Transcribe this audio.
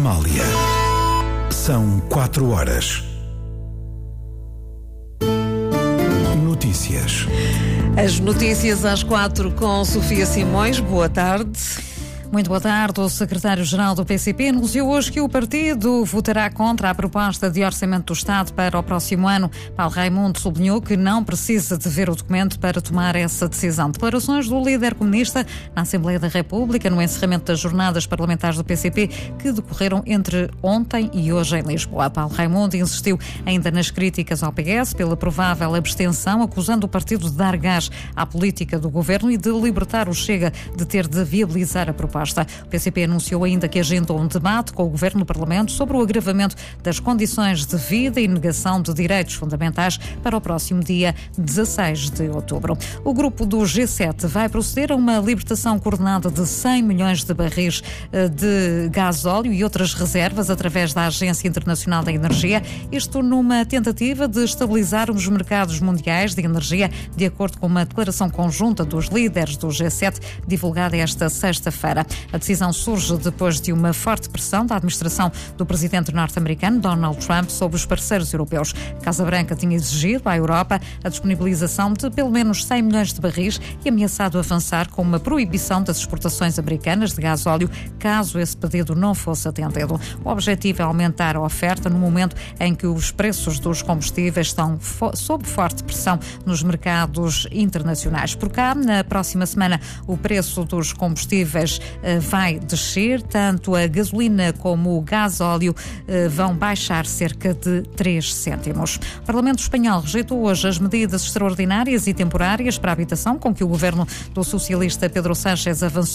Amália. São 4 horas. Notícias. As notícias às 4 com Sofia Simões. Boa tarde. Muito boa tarde. O secretário-geral do PCP anunciou hoje que o partido votará contra a proposta de orçamento do Estado para o próximo ano. Paulo Raimundo sublinhou que não precisa de ver o documento para tomar essa decisão. Declarações do líder comunista na Assembleia da República no encerramento das jornadas parlamentares do PCP que decorreram entre ontem e hoje em Lisboa. Paulo Raimundo insistiu ainda nas críticas ao PS pela provável abstenção, acusando o partido de dar gás à política do governo e de libertar o Chega de ter de viabilizar a proposta. O PCP anunciou ainda que agendou um debate com o Governo no Parlamento sobre o agravamento das condições de vida e negação de direitos fundamentais para o próximo dia 16 de outubro. O grupo do G7 vai proceder a uma libertação coordenada de 100 milhões de barris de gasóleo e outras reservas através da Agência Internacional da Energia, isto numa tentativa de estabilizar os mercados mundiais de energia, de acordo com uma declaração conjunta dos líderes do G7 divulgada esta sexta-feira. A decisão surge depois de uma forte pressão da administração do presidente norte-americano Donald Trump sobre os parceiros europeus. A Casa Branca tinha exigido à Europa a disponibilização de pelo menos 100 milhões de barris e ameaçado avançar com uma proibição das exportações americanas de gasóleo caso esse pedido não fosse atendido. O objetivo é aumentar a oferta no momento em que os preços dos combustíveis estão sob forte pressão nos mercados internacionais. Por cá, na próxima semana, o preço dos combustíveis vai descer, tanto a gasolina como o gasóleo vão baixar cerca de 3 cêntimos. O Parlamento Espanhol rejeitou hoje as medidas extraordinárias e temporárias para a habitação com que o governo do socialista Pedro Sánchez avançou